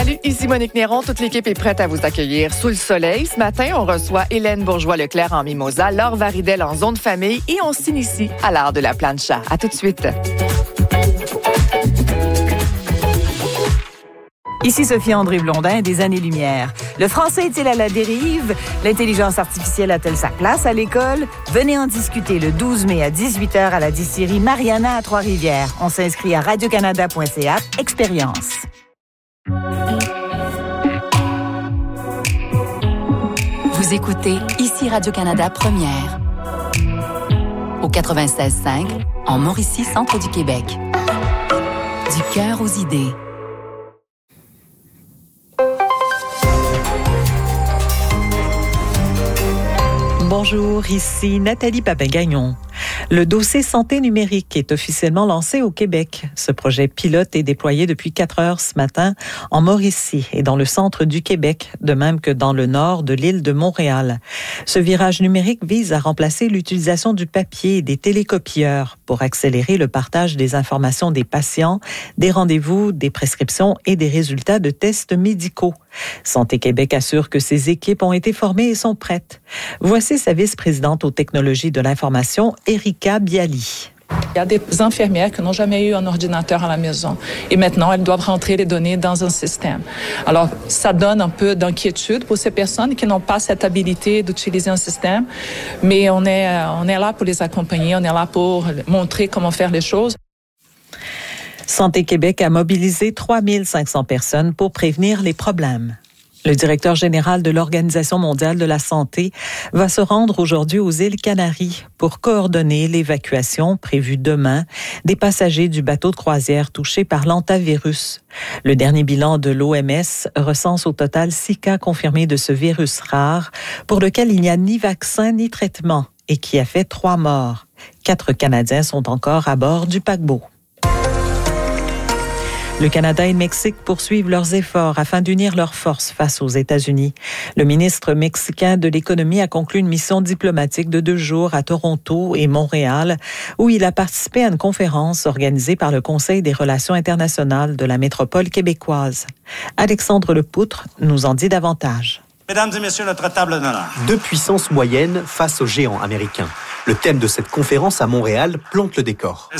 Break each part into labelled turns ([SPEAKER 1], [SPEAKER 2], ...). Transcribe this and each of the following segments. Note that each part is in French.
[SPEAKER 1] Salut, ici Monique Néron. Toute l'équipe est prête à vous accueillir sous le soleil. Ce matin, on reçoit Hélène Bourgeois-Leclerc en mimosa, Laure Varidel en zone famille et on s'initie à l'art de la plancha. À tout de suite.
[SPEAKER 2] Ici Sophie-André Blondin des Années-Lumière. Le français est-il à la dérive? L'intelligence artificielle a-t-elle sa place à l'école? Venez en discuter le 12 mai à 18h à la distillerie Mariana à Trois-Rivières. On s'inscrit à radiocanada.ca. Expérience.
[SPEAKER 3] Vous écoutez ici Radio-Canada Première. Au 96.5, en Mauricie, centre du Québec. Du cœur aux idées.
[SPEAKER 4] Bonjour, ici Nathalie Papin-Gagnon. Le dossier santé numérique est officiellement lancé au Québec. Ce projet pilote est déployé depuis 4 heures ce matin en Mauricie et dans le centre du Québec, de même que dans le nord de l'île de Montréal. Ce virage numérique vise à remplacer l'utilisation du papier et des télécopieurs pour accélérer le partage des informations des patients, des rendez-vous, des prescriptions et des résultats de tests médicaux. Santé Québec assure que ses équipes ont été formées et sont prêtes. Voici sa vice-présidente aux technologies de l'information, Erika Bialy.
[SPEAKER 5] Il y a des infirmières qui n'ont jamais eu un ordinateur à la maison et maintenant elles doivent rentrer les données dans un système. Alors, ça donne un peu d'inquiétude pour ces personnes qui n'ont pas cette habilité d'utiliser un système, mais on est là pour les accompagner, on est là pour montrer comment faire les choses.
[SPEAKER 4] Santé Québec a mobilisé 3500 personnes pour prévenir les problèmes. Le directeur général de l'Organisation mondiale de la santé va se rendre aujourd'hui aux îles Canaries pour coordonner l'évacuation prévue demain des passagers du bateau de croisière touché par l'hantavirus. Le dernier bilan de l'OMS recense au total 6 cas confirmés de ce virus rare pour lequel il n'y a ni vaccin ni traitement et qui a fait 3 morts. 4 Canadiens sont encore à bord du paquebot. Le Canada et le Mexique poursuivent leurs efforts afin d'unir leurs forces face aux États-Unis. Le ministre mexicain de l'Économie a conclu une mission diplomatique de 2 jours à Toronto et Montréal, où il a participé à une conférence organisée par le Conseil des relations internationales de la métropole québécoise. Alexandre Lepoutre nous en dit davantage.
[SPEAKER 6] Mesdames et messieurs, notre table d'honneur.
[SPEAKER 7] 2 puissances moyennes face aux géants américains. Le thème de cette conférence à Montréal plante le décor.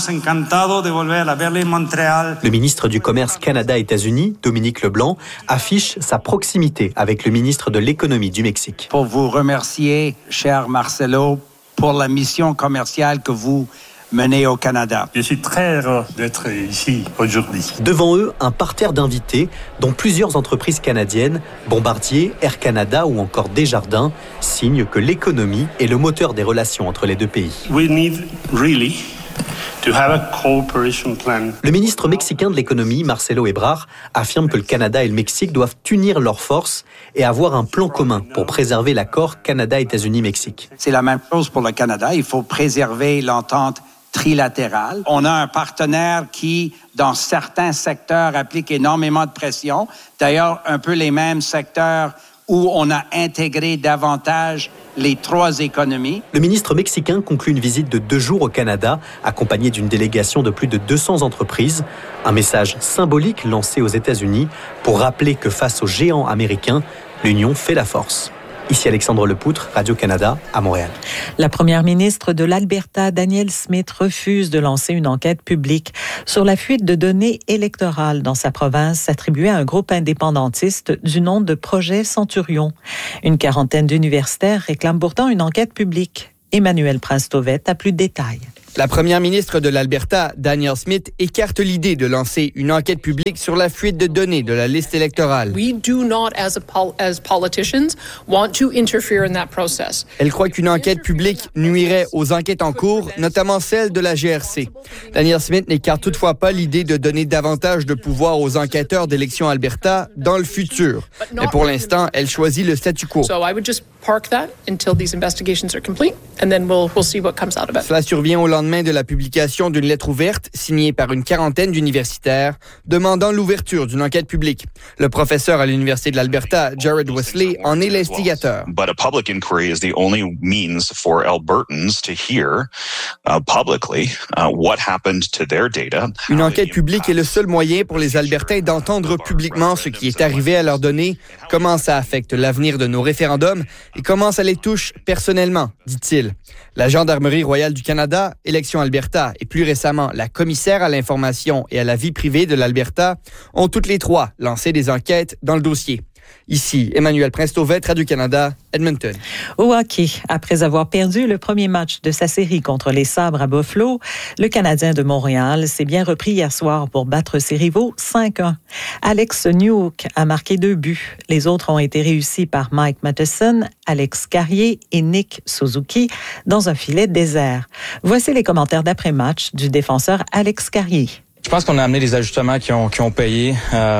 [SPEAKER 7] Le ministre du Commerce Canada-États-Unis, Dominique Leblanc, affiche sa proximité avec le ministre de l'Économie du Mexique.
[SPEAKER 8] Pour vous remercier, cher Marcelo, pour la mission commerciale que vous menée au Canada.
[SPEAKER 6] Je suis très heureux d'être ici aujourd'hui.
[SPEAKER 7] Devant eux, un parterre d'invités, dont plusieurs entreprises canadiennes, Bombardier, Air Canada ou encore Desjardins, signent que l'économie est le moteur des relations entre les 2 pays.
[SPEAKER 6] We need really to have a cooperation plan.
[SPEAKER 7] Le ministre mexicain de l'économie, Marcelo Ebrard, affirme que le Canada et le Mexique doivent unir leurs forces et avoir un plan commun pour préserver l'accord Canada-États-Unis-Mexique.
[SPEAKER 8] C'est la même chose pour le Canada. Il faut préserver l'entente trilatérale. On a un partenaire qui, dans certains secteurs, applique énormément de pression. D'ailleurs, un peu les mêmes secteurs où on a intégré davantage les 3 économies.
[SPEAKER 7] Le ministre mexicain conclut une visite de 2 jours au Canada, accompagné d'une délégation de plus de 200 entreprises. Un message symbolique lancé aux États-Unis pour rappeler que face aux géants américains, l'union fait la force. Ici Alexandre Lepoutre, Radio-Canada, à Montréal.
[SPEAKER 4] La première ministre de l'Alberta, Danielle Smith, refuse de lancer une enquête publique sur la fuite de données électorales dans sa province attribuée à un groupe indépendantiste du nom de Projet Centurion. Une quarantaine d'universitaires réclament pourtant une enquête publique. Emmanuel Prince-Tauvette a plus de détails.
[SPEAKER 9] La première ministre de l'Alberta, Danielle Smith, écarte l'idée de lancer une enquête publique sur la fuite de données de la liste électorale.
[SPEAKER 10] We do not, as politicians, want to interfere in that process.
[SPEAKER 9] Elle croit qu'une enquête publique nuirait aux enquêtes en cours, notamment celle de la GRC. Danielle Smith n'écarte toutefois pas l'idée de donner davantage de pouvoir aux enquêteurs d'élections Alberta dans le futur. Mais pour l'instant, elle choisit le statu quo.
[SPEAKER 10] park that until these investigations are complete, and then we'll see what comes out of it.
[SPEAKER 9] Cela survient au lendemain lendemain de la publication d'une lettre ouverte signée par une quarantaine d'universitaires demandant l'ouverture d'une enquête publique. Le professeur à l'Université de l'Alberta, Jared Wesley, en est l'instigateur.
[SPEAKER 11] But a public inquiry is the only means for Albertans to hear publicly what happened to their data.
[SPEAKER 9] Une enquête publique est le seul moyen pour les Albertains d'entendre publiquement ce qui est arrivé à leurs données, comment ça affecte l'avenir de nos référendums et comment ça les touche personnellement, dit-il. La Gendarmerie royale du Canada, Élections Alberta et plus récemment la commissaire à l'information et à la vie privée de l'Alberta ont toutes les trois lancé des enquêtes dans le dossier. Ici, Emmanuel Prince-Tauvette, Radio-Canada, Edmonton.
[SPEAKER 4] Au hockey, après avoir perdu le premier match de sa série contre les Sabres à Buffalo, le Canadien de Montréal s'est bien repris hier soir pour battre ses rivaux 5-1. Alex Newhook a marqué 2 buts. Les autres ont été réussis par Mike Matheson, Alex Carrier et Nick Suzuki dans un filet désert. Voici les commentaires d'après-match du défenseur Alex Carrier.
[SPEAKER 12] Je pense qu'on a amené des ajustements qui ont payé.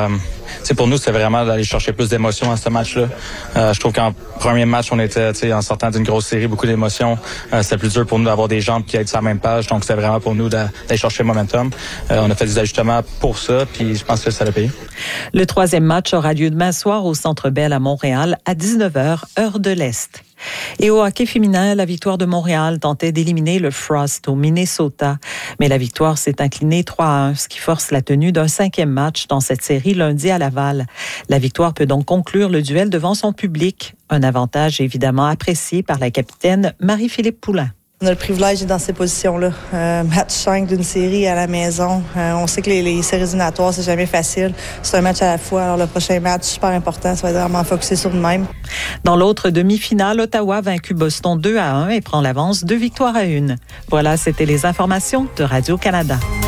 [SPEAKER 12] Pour nous, c'est vraiment d'aller chercher plus d'émotions à ce match-là. Je trouve qu'en premier match, on était en sortant d'une grosse série, beaucoup d'émotions. C'est plus dur pour nous d'avoir des jambes qui aident sur la même page. Donc, c'est vraiment pour nous d'aller chercher le momentum. On a fait des ajustements pour ça, puis je pense que ça l'a payé.
[SPEAKER 4] Le 3e match aura lieu demain soir au Centre Bell à Montréal à 19h, heure de l'Est. Et au hockey féminin, la Victoire de Montréal tentait d'éliminer le Frost au Minnesota. Mais la Victoire s'est inclinée 3-1, ce qui force la tenue d'un 5e match dans cette série lundi à Laval. La Victoire peut donc conclure le duel devant son public. Un avantage évidemment apprécié par la capitaine Marie-Philippe Poulin.
[SPEAKER 13] On a le privilège d'être dans ces positions-là. Match 5 d'une série à la maison. On sait que les séries éliminatoires, c'est jamais facile. C'est un match à la fois. Alors le prochain match, super important. Ça va être vraiment focusé sur nous-mêmes.
[SPEAKER 4] Dans l'autre demi-finale, Ottawa a vaincu Boston 2-1 et prend l'avance 2-1. Voilà, c'était les informations de Radio-Canada.